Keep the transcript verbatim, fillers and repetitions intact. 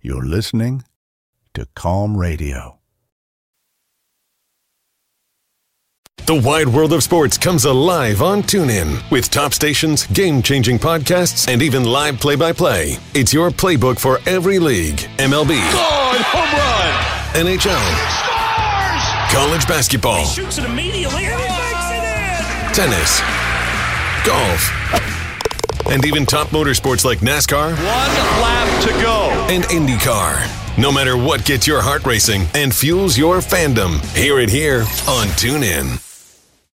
You're listening to Calm Radio. The wide world of sports comes alive on TuneIn with top stations, game-changing podcasts, and even live play-by-play. It's your playbook for every league. M L B. God, home run! N H L. Scores! College basketball. He shoots it immediately and he makes it in! Tennis. Golf. And even top motorsports like NASCAR. One lap to go. And IndyCar. No matter what gets your heart racing and fuels your fandom, hear it here on TuneIn.